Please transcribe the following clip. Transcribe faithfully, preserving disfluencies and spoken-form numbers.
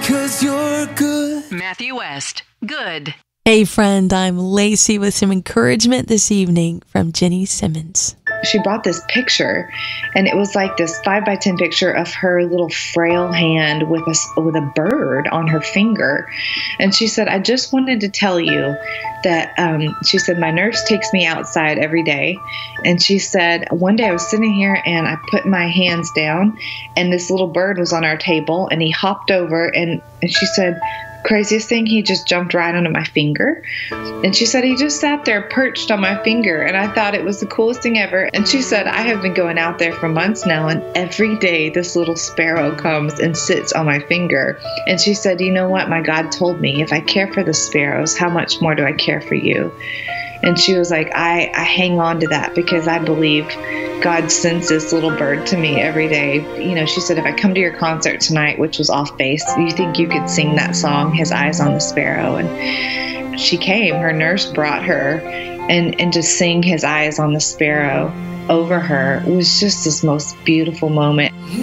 'cause you're good. Matthew West, good. Hey friend, I'm Lacey with some encouragement this evening from Jenny Simmons. She brought this picture, and it was like this five by ten picture of her little frail hand with a, with a bird on her finger. And she said, I just wanted to tell you that, um, she said, my nurse takes me outside every day. And she said, one day I was sitting here and I put my hands down and this little bird was on our table and he hopped over and, and she said, craziest thing, he just jumped right onto my finger. And she said he just sat there perched on my finger, and I thought it was the coolest thing ever. And she said, I have been going out there for months now, and every day this little sparrow comes and sits on my finger. And she said, you know what, my God told me, if I care for the sparrows, how much more do I care for you? And she was like, I, I hang on to that because I believe God sends this little bird to me every day. You know, she said, if I come to your concert tonight, which was off base, you think you could sing that song, His Eyes on the Sparrow? And she came, her nurse brought her, and, and just sing His Eyes on the Sparrow over her was just this most beautiful moment.